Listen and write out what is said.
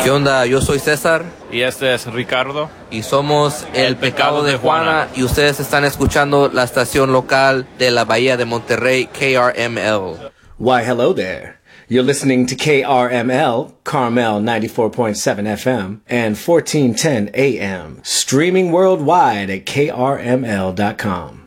¿Qué onda? Yo soy César. Y este es Ricardo. Y somos El Pecado de Juana. Y ustedes están escuchando la estación local de la Bahía de Monterrey, KRML. Why, hello there. You're listening to KRML, Carmel 94.7 FM, and 1410 AM. Streaming worldwide at krml.com.